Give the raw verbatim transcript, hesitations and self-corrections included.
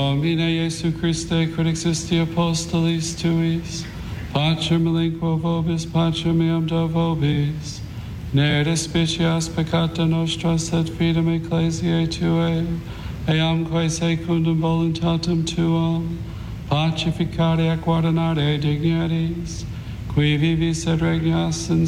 Domine Iesu Christe, quid existi apostolis tuis, pacem elenquo vobis, pacem meam do vobis, ne despicias peccata nostra, sed fidem ecclesiae tuae, eamque secundum voluntatem tuam, pacificare et guardinare dignities, qui vivis et regnas in